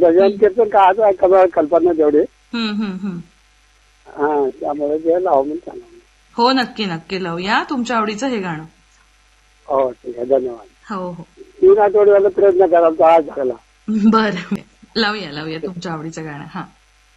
भजन कीर्तन का आज कल्पना तेवढी. हम्म. त्यामुळे ते लावू म्हणून सांगा. हो, नक्की नक्की लावूया तुमच्या आवडीचं हे गाणं. हो ठीक आहे, धन्यवाद. हो हो 3 आठवड्याला प्रयत्न कराल तर आज झाला. बरं, लावूया तुमच्या आवडीचं गाणं. हा.